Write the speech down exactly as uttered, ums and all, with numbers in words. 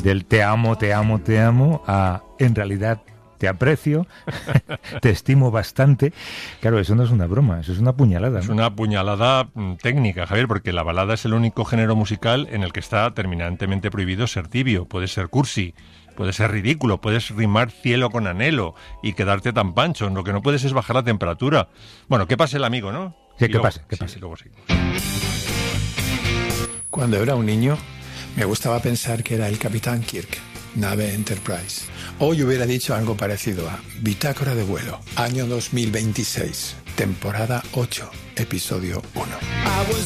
del te amo, te amo, te amo, a en realidad te aprecio, te estimo bastante. Claro, eso no es una broma, eso es una puñalada, ¿no? Es una puñalada técnica, Javier, porque la balada es el único género musical en el que está terminantemente prohibido ser tibio. Puede ser cursi, puede ser ridículo, puedes rimar cielo con anhelo y quedarte tan pancho. Lo que no puedes es bajar la temperatura. Bueno, que pase el amigo, ¿no? Sí, y que luego, pase, que sí, pase. Sí, luego sí. Cuando era un niño, me gustaba pensar que era el Capitán Kirk, nave Enterprise. Hoy hubiera dicho algo parecido a Bitácora de vuelo, año dos mil veintiséis, temporada ocho, episodio uno.